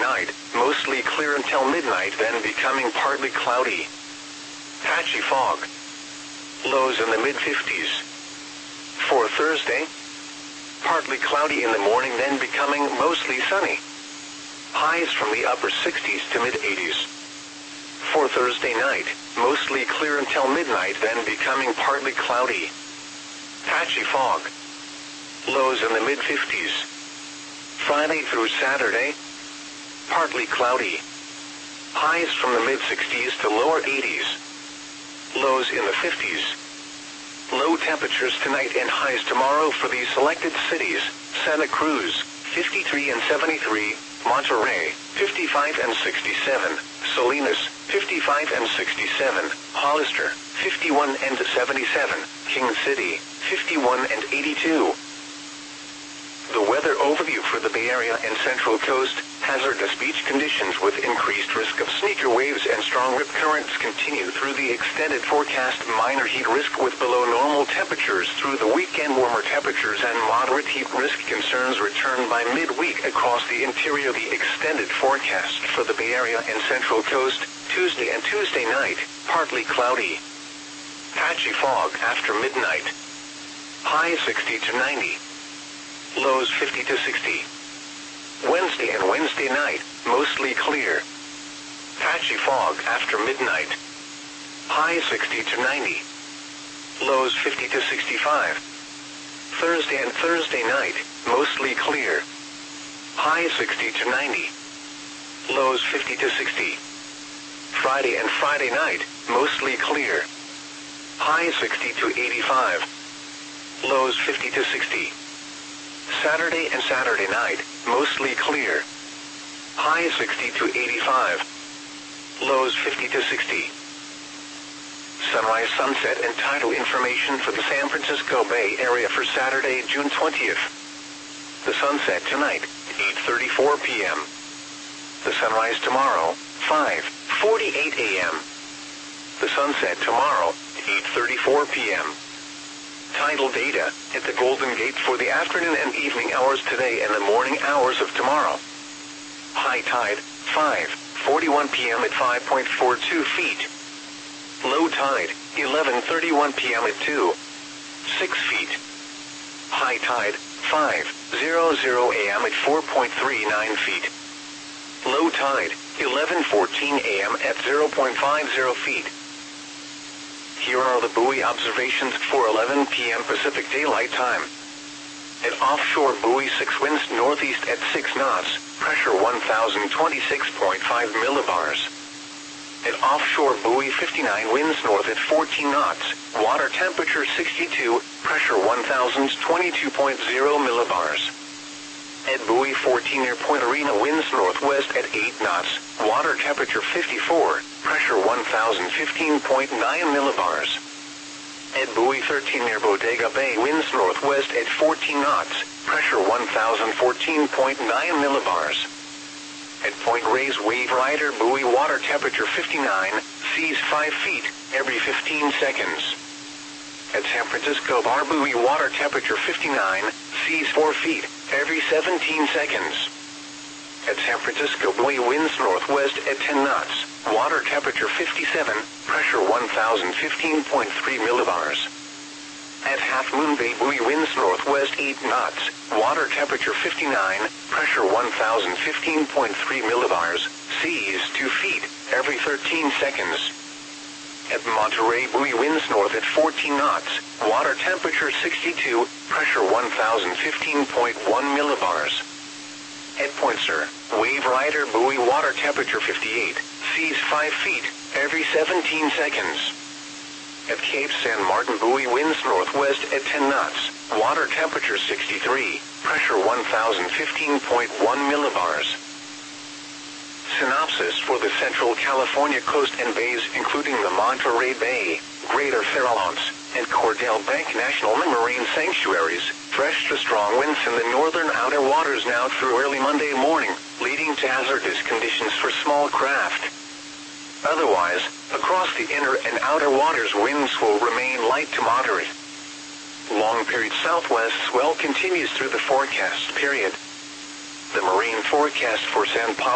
night, mostly clear until midnight, then becoming partly cloudy. Patchy fog. Lows in the mid-50s. For Thursday, partly cloudy in the morning, then becoming mostly sunny. Highs from the upper 60s to mid-80s. For Thursday night, mostly clear until midnight, then becoming partly cloudy. Patchy fog. Lows in the mid-50s. Friday through Saturday, partly cloudy. Highs from the mid-60s to lower 80s. Lows in the 50s. Low temperatures tonight and highs tomorrow for these selected cities: Santa Cruz, 53 and 73, Monterey, 55 and 67, Salinas, 55 and 67, Hollister, 51 and 77, King City, 51 and 82. The weather overview for the Bay Area and Central Coast: hazardous beach conditions with increased risk of sneaker waves and strong rip currents continue through the extended forecast. Minor heat risk with below normal temperatures through the weekend. Warmer temperatures and moderate heat risk concerns return by midweek across the interior. The extended forecast for the Bay Area and Central Coast: Tuesday and Tuesday night, partly cloudy. Patchy fog after midnight. High 60 to 90. Lows 50 to 60. Wednesday and Wednesday night, mostly clear. Patchy fog after midnight. High 60 to 90. Lows 50 to 65. Thursday and Thursday night, mostly clear. High 60 to 90. Lows 50 to 60. Friday and Friday night, mostly clear. High 60 to 85. Lows 50 to 60. Saturday and Saturday night, mostly clear. High 60 to 85. Lows 50 to 60. Sunrise, sunset, and tidal information for the San Francisco Bay Area for Saturday, June 20th. The sunset tonight, 8:34 p.m. The sunrise tomorrow, 5:48 a.m. The sunset tomorrow, 8:34 p.m. Tidal data at the Golden Gate for the afternoon and evening hours today and the morning hours of tomorrow. High tide, 5:41 p.m. at 5.42 feet. Low tide, 11:31 p.m. at 2.6 feet. High tide, 5:00 a.m. at 4.39 feet. Low tide, 11:14 a.m. at 0.50 feet. Here are the buoy observations for 11 p.m. Pacific Daylight Time. At offshore buoy 6, winds northeast at 6 knots, pressure 1026.5 millibars. At offshore buoy 59, winds north at 14 knots, water temperature 62, pressure 1022.0 millibars. At buoy 14 near Point Arena, winds northwest at 8 knots, water temperature 54, pressure 1015.9 millibars. At buoy 13 near Bodega Bay, winds northwest at 14 knots, pressure 1014.9 millibars. At Point Reyes Wave Rider buoy, water temperature 59, seas 5 feet every 15 seconds. At San Francisco Bar buoy, water temperature 59, seas 4 feet every 17 seconds. At San Francisco buoy, winds northwest at 10 knots, water temperature 57, pressure 1015.3 millibars. At Half Moon Bay buoy, winds northwest 8 knots, water temperature 59, pressure 1015.3 millibars, seas 2 feet every 13 seconds. At Monterey buoy, winds north at 14 knots, water temperature 62, pressure 1015.1 millibars. At Point Sur, Wave Rider buoy, water temperature 58, seas 5 feet every 17 seconds. At Cape San Martin buoy, winds northwest at 10 knots, water temperature 63, pressure 1015.1 millibars. Synopsis for the Central California coast and bays, including the Monterey Bay, Greater Farallones, and Cordell Bank National Marine Sanctuaries: fresh to strong winds in the northern outer waters now through early Monday morning, leading to hazardous conditions for small craft. Otherwise, across the inner and outer waters, winds will remain light to moderate. Long-period southwest swell continues through the forecast period. The marine forecast for San Pablo